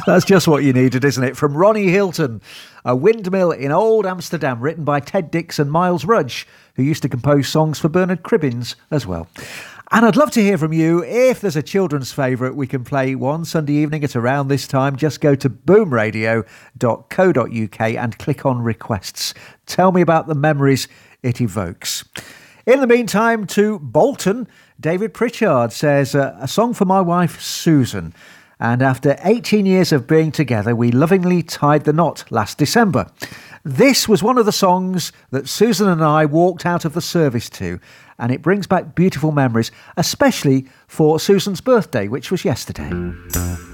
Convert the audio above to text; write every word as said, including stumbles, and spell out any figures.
That's just what you needed, isn't it? From Ronnie Hilton, A Windmill in Old Amsterdam, written by Ted Dix and Miles Rudge, who used to compose songs for Bernard Cribbins as well. And I'd love to hear from you. If there's a children's favourite, we can play one Sunday evening at around this time. Just go to boom radio dot co dot uk and click on requests. Tell me about the memories it evokes. In the meantime, to Bolton, David Pritchard says, uh, a song for my wife, Susan. And after eighteen years of being together, we lovingly tied the knot last December. This was one of the songs that Susan and I walked out of the service to, and it brings back beautiful memories, especially for Susan's birthday, which was yesterday.